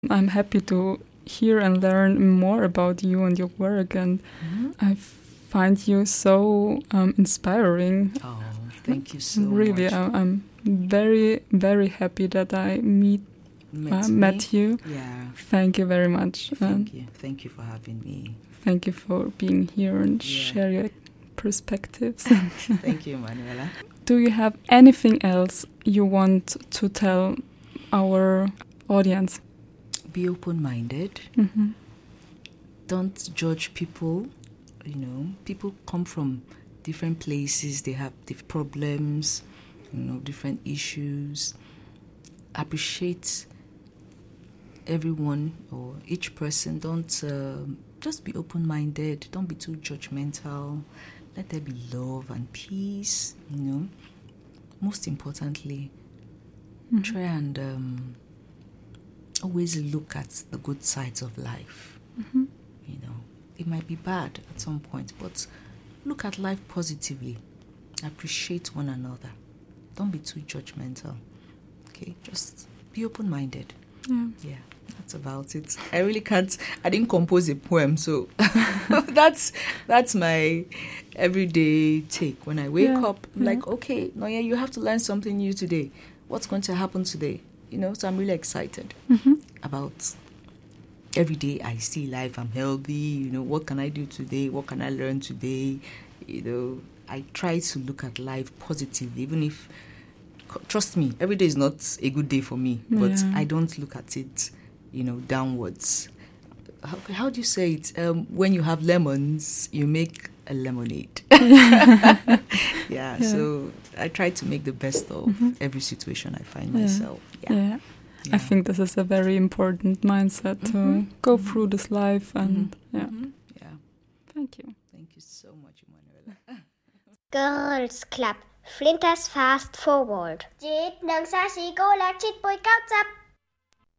I'm happy to hear and learn more about you and your work, and I find you so inspiring. Oh, thank you so really, much. I'm very, very happy that I met you. Yeah. Thank you very much. Thank you. Thank you for having me. Thank you for being here and share your perspectives. Thank you, Manuela. Do you have anything else you want to tell our audience? Be open-minded. Don't judge people. You know, people come from different places. They have different problems, different issues. Appreciate everyone or each person. Don't just be open-minded. Don't be too judgmental. Let there be love and peace. Most importantly, try and always look at the good sides of life. It might be bad at some point, but look at life positively. Appreciate one another. Don't be too judgmental. Okay, just be open-minded. Yeah, that's about it. I really can't. I didn't compose a poem, so that's my everyday take. When I wake up, I'm like, okay, Noya, you have to learn something new today. What's going to happen today? So I'm really excited about every day I see life. I'm healthy. What can I do today? What can I learn today? I try to look at life positively, even if, trust me, every day is not a good day for me, but I don't look at it, downwards. How do you say it? When you have lemons, you make a lemonade. So I try to make the best of every situation I find myself. Yeah. I think this is a very important mindset to go through this life, and Thank you. Thank you so much, Emanuela. Girls Club Flinders Fast Forward 1 2 3 4 และชิดปุย9จับ